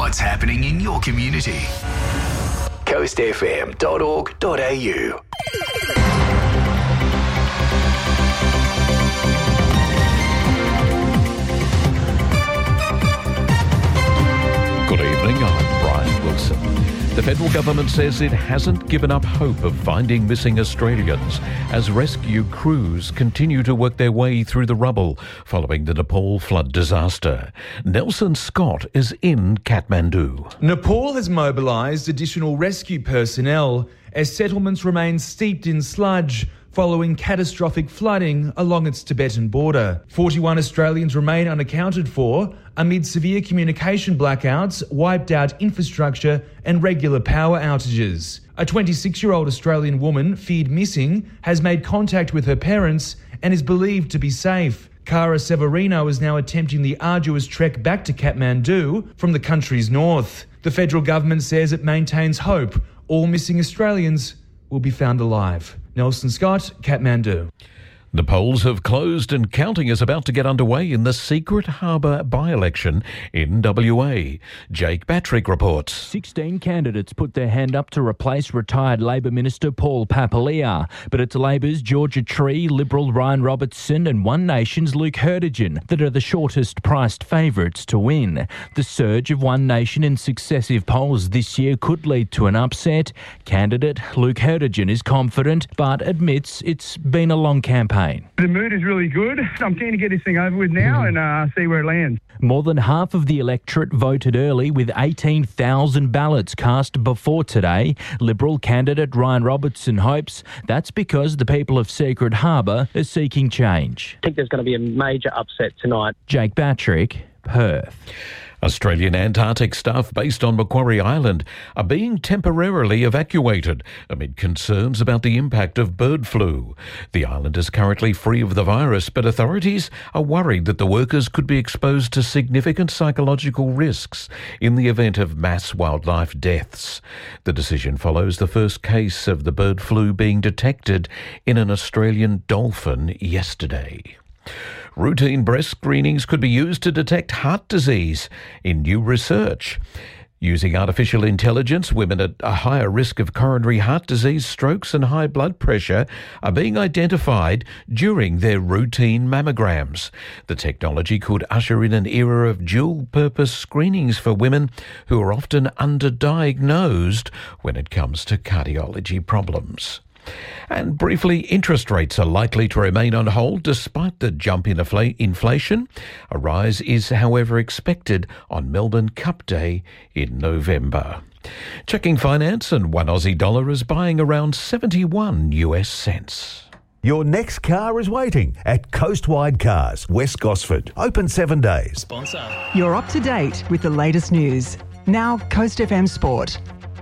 what's happening in your community. coastfm.org.au. Good evening, I'm Brian Wilson. The federal government says it hasn't given up hope of finding missing Australians as rescue crews continue to work their way through the rubble following the Nepal flood disaster. Nelson Scott is in Kathmandu. Nepal has mobilised additional rescue personnel as settlements remain steeped in sludge following catastrophic flooding along its Tibetan border. 41 Australians remain unaccounted for amid severe communication blackouts, wiped out infrastructure and regular power outages. A 26-year-old Australian woman, feared missing, has made contact with her parents and is believed to be safe. Cara Severino is now attempting the arduous trek back to Kathmandu from the country's north. The federal government says it maintains hope all missing Australians will be found alive. Nelson Scott, Kathmandu. The polls have closed and counting is about to get underway in the Secret Harbour by-election in WA. Jake Batrick reports. 16 candidates put their hand up to replace retired Labor Minister Paul Papalia, but it's Labor's Georgia Tree, Liberal Ryan Robertson and One Nation's Luke Hertigan that are the shortest priced favourites to win. The surge of One Nation in successive polls this year could lead to an upset. Candidate Luke Hertigan is confident but admits it's been a long campaign. The mood is really good. I'm keen to get this thing over with now and see where it lands. More than half of the electorate voted early with 18,000 ballots cast before today. Liberal candidate Ryan Robertson hopes that's because the people of Secret Harbour are seeking change. I think there's going to be a major upset tonight. Jake Batrick, Perth. Australian Antarctic staff based on Macquarie Island are being temporarily evacuated amid concerns about the impact of bird flu. The island is currently free of the virus, but authorities are worried that the workers could be exposed to significant psychological risks in the event of mass wildlife deaths. The decision follows the first case of the bird flu being detected in an Australian dolphin yesterday. Routine breast screenings could be used to detect heart disease in new research. Using artificial intelligence, women at a higher risk of coronary heart disease, strokes and high blood pressure are being identified during their routine mammograms. The technology could usher in an era of dual-purpose screenings for women who are often underdiagnosed when it comes to cardiology problems. And briefly, interest rates are likely to remain on hold despite the jump in inflation. A rise is, however, expected on Melbourne Cup Day in November. Checking finance, and one Aussie dollar is buying around 71 US cents. Your next car is waiting at Coastwide Cars, West Gosford. Open 7 days. Sponsor. You're up to date with the latest news. Now, Coast FM Sport.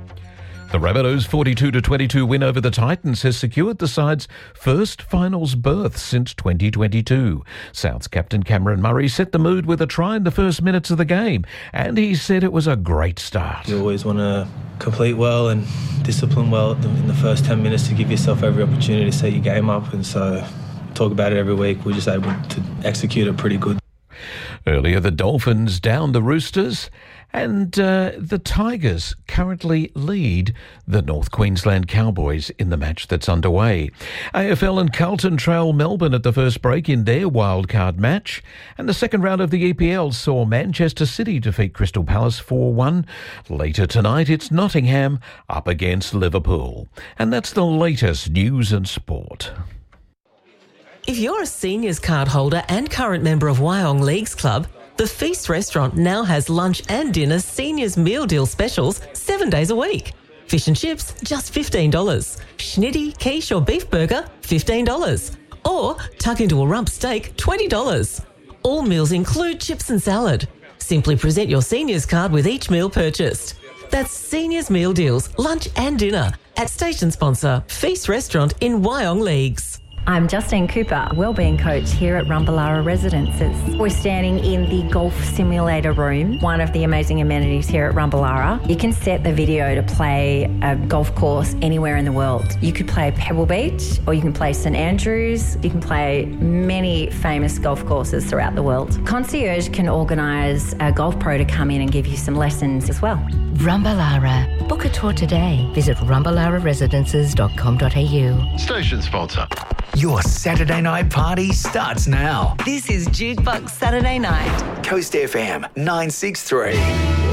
The Rabbitohs' 42-22 win over the Titans has secured the side's first finals berth since 2022. South's captain Cameron Murray set the mood with a try in the first minutes of the game, and he said it was a great start. You always want to complete well and discipline well in the first 10 minutes to give yourself every opportunity to set your game up, and so talk about it every week. We're just able to execute it pretty good. Earlier, the Dolphins downed the Roosters, and the Tigers currently lead the North Queensland Cowboys in the match that's underway. AFL and Carlton trail Melbourne at the first break in their wildcard match, and the second round of the EPL saw Manchester City defeat Crystal Palace 4-1. Later tonight, it's Nottingham up against Liverpool. And that's the latest news and sport. If you're a seniors card holder and current member of Wyong Leagues Club, the Feast restaurant now has lunch and dinner seniors meal deal specials 7 days a week. Fish and chips, just $15. Schnitty, quiche or beef burger, $15. Or tuck into a rump steak, $20. All meals include chips and salad. Simply present your seniors card with each meal purchased. That's seniors meal deals, lunch and dinner at station sponsor Feast Restaurant in Wyong Leagues. I'm Justine Cooper, wellbeing coach here at Rumballara Residences. We're standing in the golf simulator room, one of the amazing amenities here at Rumballara. You can set the video to play a golf course anywhere in the world. You could play Pebble Beach, or you can play St Andrews. You can play many famous golf courses throughout the world. Concierge can organise a golf pro to come in and give you some lessons as well. Rumballara. Book a tour today. Visit rumballararesidences.com.au. Station sponsor. Your Saturday night party starts now. This is Jukebox Saturday Night. Coast FM 963.